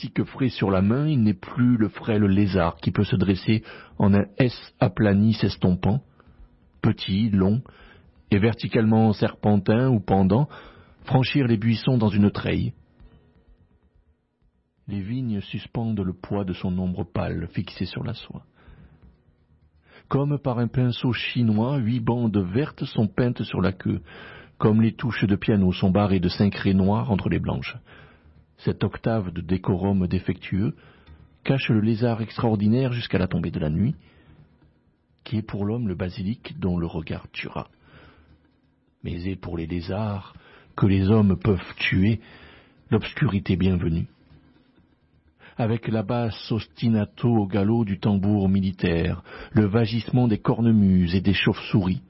l'élastique frais sur la main, il n'est plus le frêle lézard qui peut se dresser en un S aplani s'estompant, petit, long, et verticalement serpentin ou pendant, franchir les buissons dans une treille. Les vignes suspendent le poids de son ombre pâle fixé sur la soie. Comme par un pinceau chinois, 8 bandes vertes sont peintes sur la queue, comme les touches de piano sont barrées de 5 raies noires entre les blanches. Cette octave de décorum défectueux cache le lézard extraordinaire jusqu'à la tombée de la nuit, qui est pour l'homme le basilic dont le regard tuera. Mais est pour les lézards, que les hommes peuvent tuer, l'obscurité bienvenue. Avec la basse ostinato au galop du tambour militaire, le vagissement des cornemuses et des chauves-souris.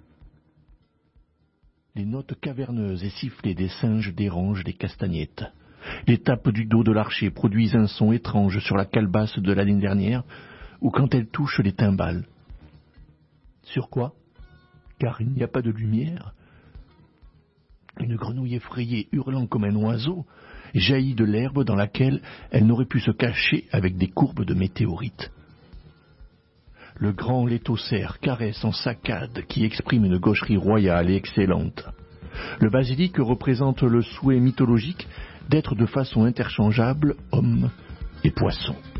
Les notes caverneuses et sifflées des singes dérangent les castagnettes. Les tapes du dos de l'archer produisent un son étrange sur la calebasse de l'année dernière, ou quand elles touchent les timbales. Sur quoi? Car il n'y a pas de lumière. Une grenouille effrayée, hurlant comme un oiseau, jaillit de l'herbe dans laquelle elle n'aurait pu se cacher avec des courbes de météorites. Le grand létocère caresse en saccade qui exprime une gaucherie royale et excellente. Le basilic représente le souhait mythologique d'être de façon interchangeable homme et poisson.